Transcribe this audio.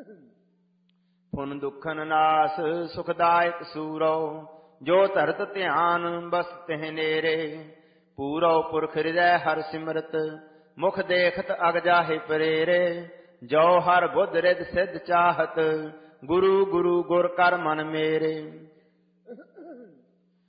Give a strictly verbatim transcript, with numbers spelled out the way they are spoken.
ਪੁਨ ਦੁਖਨ ਨਾਸ ਸੁਖਦਾਇਕ ਸੂਰੋ, ਜੋ ਧਰਤ ਧਿਆਨ ਬਸ ਤਿਹ ਨੇਰੇ। ਪੂਰੋ ਪੁਰਖ ਹਿਰਦੈ ਹਰਿ ਸਿਮਰਤ, ਮੁਖ ਦੇਖਤ ਅਗ ਜਾਹਿ ਪ੍ਰੇਰੇ। ਜੋ ਹਰ ਬੁੱਧ ਰਿਦ ਸਿੱਧ ਚਾਹਤ, ਗੁਰੂ ਗੁਰੂ ਗੁਰ ਕਰ ਮਨ ਮੇਰੇ।